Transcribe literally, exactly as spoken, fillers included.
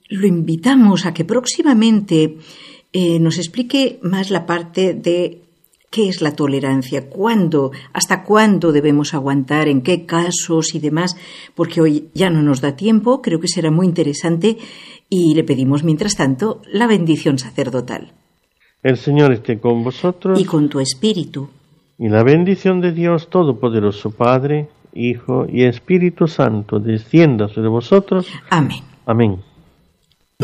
lo invitamos a que próximamente eh, nos explique más la parte de qué es la tolerancia, cuándo, hasta cuándo debemos aguantar, en qué casos y demás, porque hoy ya no nos da tiempo, creo que será muy interesante y le pedimos mientras tanto la bendición sacerdotal. El Señor esté con vosotros. Y con tu espíritu. Y la bendición de Dios Todopoderoso, Padre, Hijo y Espíritu Santo, descienda sobre vosotros. Amén. Amén.